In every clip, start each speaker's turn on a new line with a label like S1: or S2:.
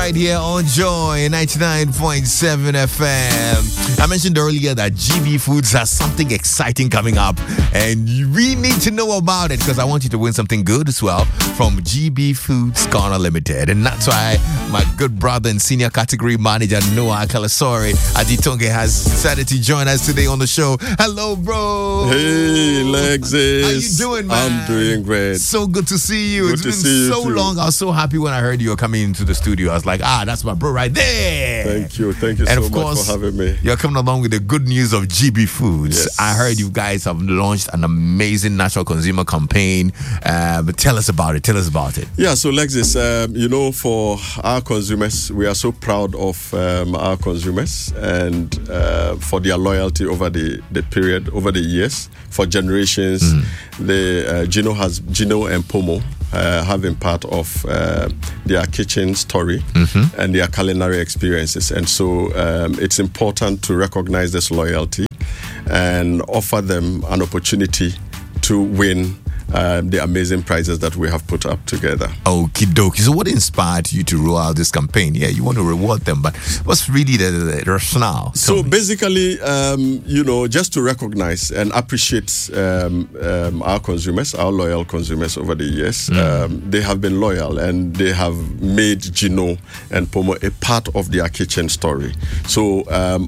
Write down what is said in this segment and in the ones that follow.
S1: right here on Joy 99.7 FM. I mentioned earlier that GB Foods has something exciting coming up, and we need to know about it because I want you to win something good as well from GB Foods Ghana Limited. And that's why my good brother and senior category manager Noah Kalasori Aditonge has decided to join us today on the show. Hello, bro.
S2: Hey, Lexis.
S1: How you doing, man?
S2: I'm doing great.
S1: So good to see you.
S2: Good
S1: It's been so long. I was so happy when I heard you were coming into the studio. I was like, that's my bro right there.
S2: Thank you so much for having me.
S1: You're coming along with the good news of GB Foods.
S2: Yes.
S1: I heard you guys have launched an amazing national consumer campaign. But tell us about it.
S2: Yeah, so Lexis, for our consumers, we are so proud of our consumers and for their loyalty over the period, over the years, for generations. The Gino and Pomo have been part of their kitchen story and their culinary experiences. And so it's important to recognize this loyalty and offer them an opportunity to win the amazing prizes that we have put up together.
S1: Okie dokie. So what inspired you to roll out this campaign? Yeah, you want to reward them, but what's really the rationale?
S2: So basically, just to recognize and appreciate our consumers, our loyal consumers over the years. They have been loyal and they have made Gino and Pomo a part of their kitchen story. So,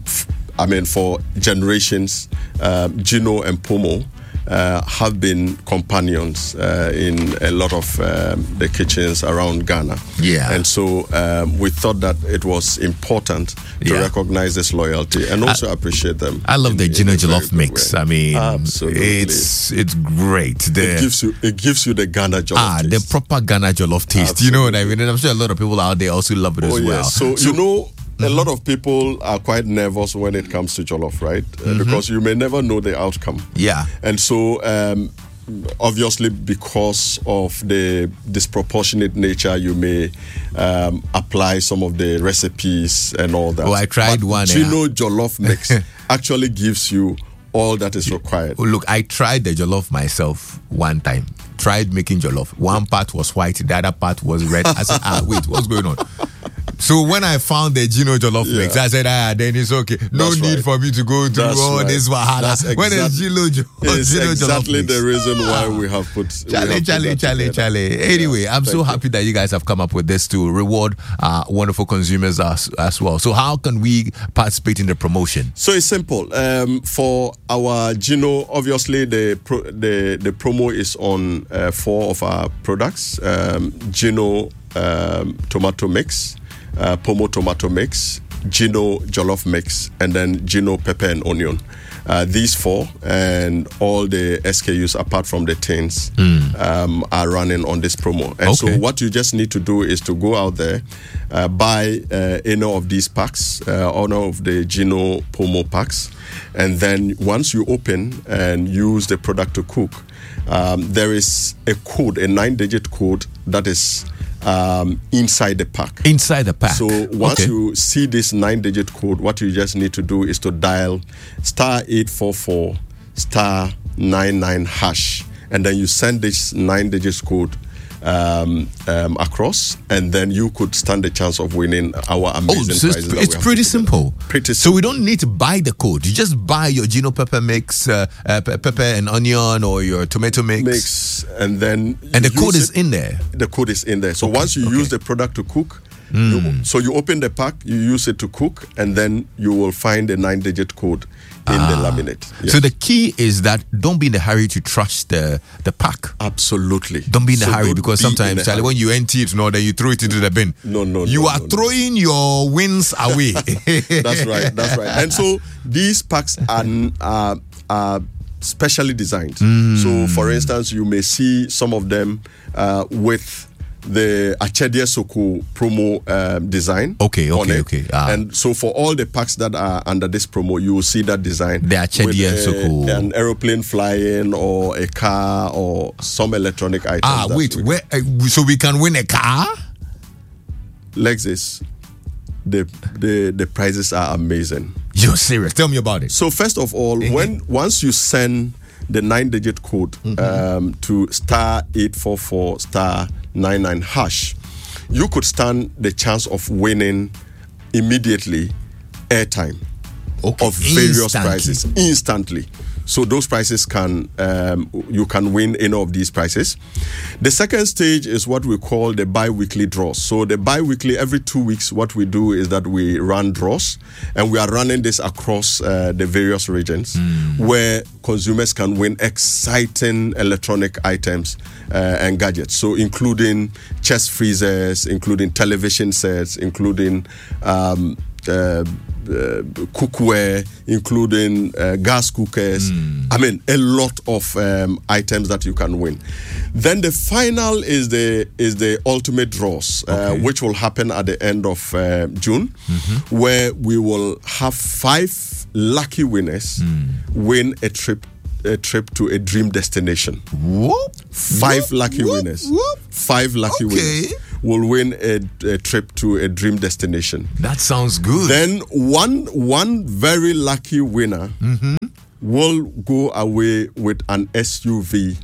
S2: for generations, Gino and Pomo have been companions in a lot of the kitchens around Ghana.
S1: Yeah.
S2: And so we thought that it was important to recognize this loyalty and also appreciate them.
S1: I love the Gino Jollof mix. I mean,
S2: absolutely.
S1: It's great.
S2: It gives you the Ghana Jollof taste.
S1: The proper Ghana Jollof taste.
S2: Absolutely.
S1: You know what I mean? And I'm sure a lot of people out there also love it as well.
S2: Yes. So a lot of people are quite nervous when it comes to jollof, right? Because you may never know the outcome.
S1: Yeah.
S2: And so, obviously, because of the disproportionate nature, you may apply some of the recipes and all that.
S1: Oh, I tried one.
S2: Gino Jollof mix actually gives you all that is required.
S1: Oh, look, I tried the jollof myself one time. Tried making jollof. One part was white, the other part was red. I said, wait, what's going on? So when I found the Gino Jollof mix, I said, then it's okay. No need for me to go through all this wahala. When is Gino Jollof?
S2: It's exactly the reason why we have put
S1: Charlie. Anyway, I'm so happy that you guys have come up with this to reward wonderful consumers as well. So how can we participate in the promotion?
S2: So it's simple. For our Gino, obviously the promo is on 4 of our products. Gino tomato mix, Pomo tomato mix, Gino jollof mix, and then Gino pepper and onion. These 4 and all the SKUs apart from the tins are running on this promo. And so what you just need to do is to go out there, buy any of these packs, any of the Gino Pomo packs, and then once you open and use the product to cook, there is a code, a 9-digit code that is inside the pack.
S1: Inside the pack.
S2: So once you see this 9-digit code, what you just need to do is to dial *844 *99#, and then you send this 9-digit code across, and then you could stand the chance of winning our amazing prizes.
S1: It's pretty simple.
S2: Pretty simple.
S1: So we don't need to buy the code. You just buy your Gino pepper mix, pepper and onion, or your tomato mix,
S2: and then
S1: the code is in there.
S2: The code is in there. So once you use the product to cook, so you open the pack, you use it to cook, and then you will find a 9-digit code in the laminate. Yes.
S1: So the key is that don't be in a hurry to trash the pack.
S2: Absolutely.
S1: Don't be in a hurry, because sometimes, Charlie, when you empty it, then you throw it into the bin. You are throwing your wins away.
S2: That's right. And so these packs are specially designed. So, for instance, you may see some of them with the Achedia Soko promo design.
S1: Okay.
S2: And so for all the packs that are under this promo, you will see that design.
S1: The Achedia Soko.
S2: An aeroplane flying, or a car, or some electronic item.
S1: So we can win a car?
S2: Lexis, the prizes are amazing.
S1: You're serious? Tell me about it.
S2: So first of all, once you send the 9-digit code to *844 *99#, you could stand the chance of winning immediately airtime of various prices instantly. So those prices you can win any of these prizes. The second stage is what we call the bi-weekly draws. So the bi-weekly, every 2 weeks, what we do is that we run draws, and we are running this across the various regions where consumers can win exciting electronic items and gadgets. So including chest freezers, including television sets, including cookware, including gas cookers. I mean, a lot of items that you can win. Then the final is the ultimate draws, which will happen at the end of June, where we will have 5 lucky winners win a trip to a dream destination.
S1: Whoop,
S2: 5 lucky winners. 5 lucky winners will win a trip to a dream destination.
S1: That sounds good.
S2: Then one very lucky winner will go away with an SUV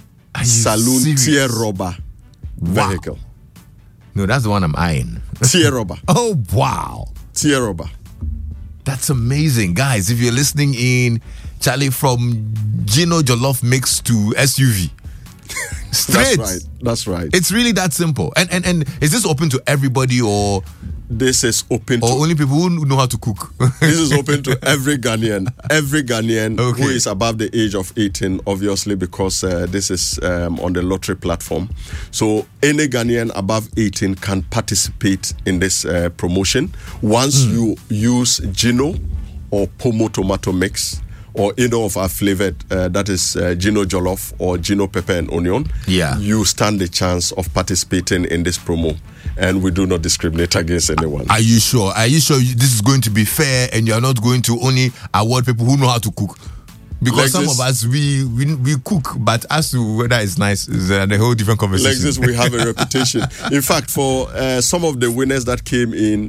S2: saloon tier rubber vehicle.
S1: No, that's the one I'm eyeing.
S2: Tier rubber.
S1: Oh, wow.
S2: Tier rubber.
S1: That's amazing. Guys, if you're listening in, Charlie, from Gino Jollof mix to SUV. Straight.
S2: That's right.
S1: It's really that simple. And is this open to everybody, or
S2: this is open to
S1: only people who know how to cook?
S2: This is open to every Ghanaian. Every Ghanaian who is above the age of 18, obviously, because this is on the lottery platform. So any Ghanaian above 18 can participate in this promotion once you use Gino or Pomo tomato mix, or any of our flavored, that is Gino Jollof or Gino Pepper and Onion, you stand the chance of participating in this promo. And we do not discriminate against anyone.
S1: Are you sure? Are you sure this is going to be fair, and you are not going to only award people who know how to cook? Because some of us, we cook, but as to whether it's nice is a whole different conversation.
S2: Like this, we have a reputation. In fact, for some of the winners that came in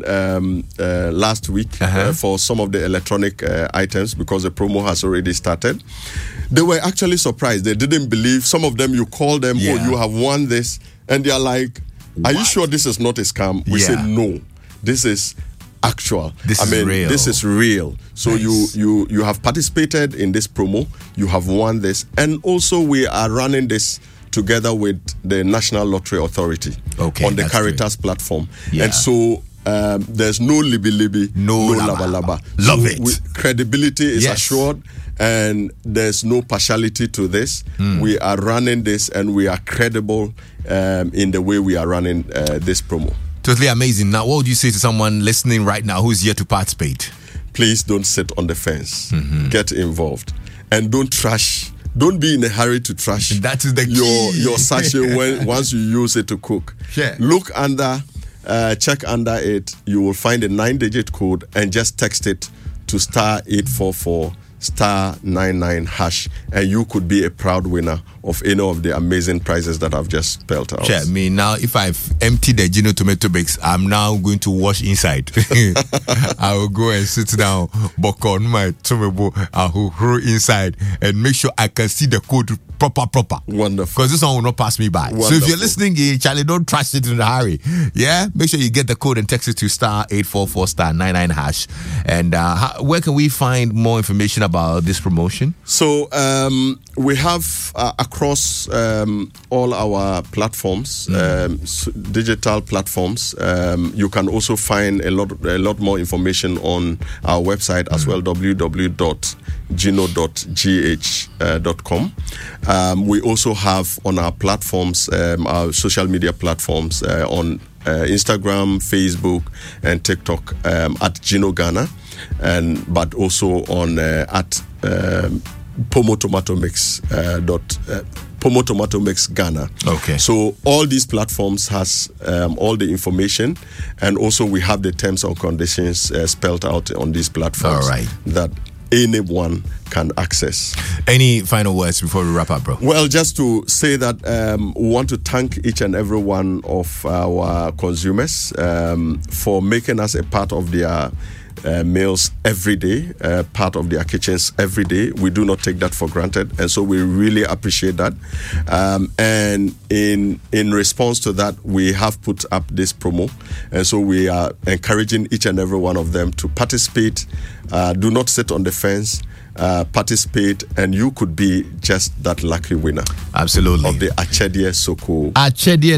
S2: last week, for some of the electronic items, because the promo has already started, they were actually surprised. They didn't believe. Some of them, you call them, oh, you have won this, and they are like, are you sure this is not a scam? We say, no, this is actual. This is real. So nice. you have participated in this promo, you have won this, and also we are running this together with the National Lottery Authority on the Caritas platform. And so there's no libi-libi, no laba-laba.
S1: Love it.
S2: Credibility is assured, and there's no partiality to this. We are running this, and we are credible in the way we are running this promo.
S1: Totally amazing. Now, what would you say to someone listening right now who's here to participate?
S2: Please don't sit on the fence. Get involved. And don't trash. Don't be in a hurry to trash.
S1: That is the key.
S2: Your sachet once you use it to cook. Look under, check under it. You will find a 9-digit code, and just text it to *844 *99#, and you could be a proud winner of any of the amazing prizes that I've just spelled out.
S1: Sure. Me now, if I've emptied the Gino tomato mix, I'm now going to wash inside. I will go and sit down, buck on my tomato, I will throw inside and make sure I can see the code proper.
S2: Wonderful.
S1: Because this one will not pass me by.
S2: Wonderful.
S1: So if you're listening, Charlie, don't trash it in a hurry. Yeah? Make sure you get the code and text it to *844 *99#. And where can we find more information about this promotion?
S2: So we have across all our platforms, digital platforms. You can also find a lot more information on our website as well, www.gino.gh.com. We also have on our platforms, our social media platforms, on Instagram, Facebook, and TikTok at Gino Ghana, but also on at Pomo Tomato Mix Pomo Tomato Mix Ghana. So all these platforms has all the information, and also we have the terms and conditions spelled out on these platforms. That anyone can access.
S1: Any final words before we wrap up, bro?
S2: Well, just to say that we want to thank each and every one of our consumers for making us a part of their meals every day, part of their kitchens every day. We do not take that for granted, and so we really appreciate that. And in response to that, we have put up this promo, and so we are encouraging each and every one of them to participate. Do not sit on the fence. Participate, and you could be just that lucky winner.
S1: Absolutely.
S2: Of the Achedie Soko.
S1: Achedie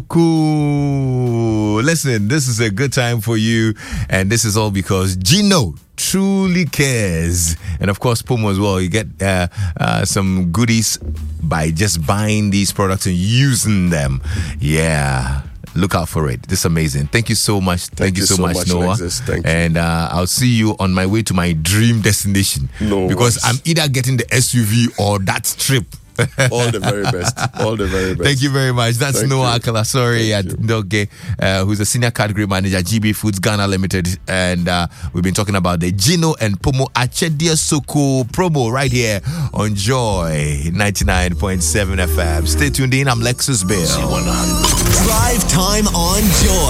S1: Soko. Listen, this is a good time for you, and this is all because Gino truly cares. And of course, Pomo as well. You get some goodies by just buying these products and using them. Yeah. Look out for it. This is amazing. Thank you so much. Thank you so much, Noah.
S2: Thank you.
S1: And I'll see you on my way to my dream destination. Because I'm either getting the SUV or that trip.
S2: All the very best. All the very best.
S1: Thank you very much. That's
S2: Thank
S1: Noah
S2: you.
S1: Akalasori at Ndoge, who's a senior category manager, GB Foods Ghana Limited. And we've been talking about the Gino and Pomo Achedie Soko promo right here on Joy 99.7 FM. Stay tuned in. I'm Lexus Bill.
S3: Drive time on Joy.